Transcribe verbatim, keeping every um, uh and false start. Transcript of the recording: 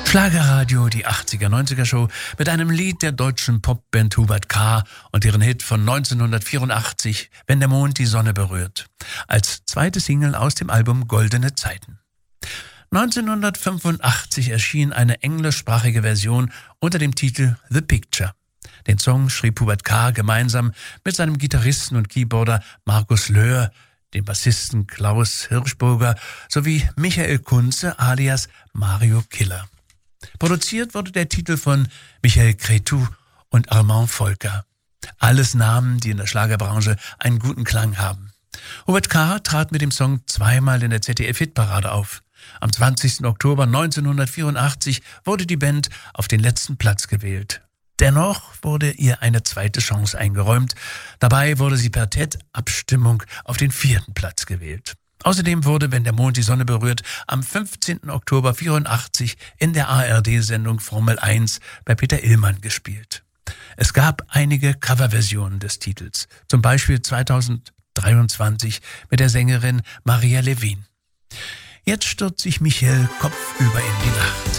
Schlagerradio, die achtziger-neunziger-Show mit einem Lied der deutschen Popband Hubert K. und deren Hit von neunzehnhundertvierundachtzig, Wenn der Mond die Sonne berührt, als zweite Single aus dem Album Goldene Zeiten. neunzehnhundertfünfundachtzig erschien eine englischsprachige Version unter dem Titel The Picture. Den Song schrieb Hubert K. gemeinsam mit seinem Gitarristen und Keyboarder Markus Löhr, dem Bassisten Klaus Hirschburger sowie Michael Kunze alias Mario Killer. Produziert wurde der Titel von Michael Cretu und Armand Volker. Alles Namen, die in der Schlagerbranche einen guten Klang haben. Hubert K. trat mit dem Song zweimal in der Z D F-Hitparade auf. Am zwanzigsten Oktober neunzehnhundertvierundachtzig wurde die Band auf den letzten Platz gewählt. Dennoch wurde ihr eine zweite Chance eingeräumt. Dabei wurde sie per T E D-Abstimmung auf den vierten Platz gewählt. Außerdem wurde Wenn der Mond die Sonne berührt am fünfzehnten Oktober vierundachtzig in der A R D-Sendung Formel eins bei Peter Illmann gespielt. Es gab einige Coverversionen des Titels, zum Beispiel zweitausenddreiundzwanzig mit der Sängerin Maria Levin. Jetzt stürzt sich Michael kopfüber in die Nacht.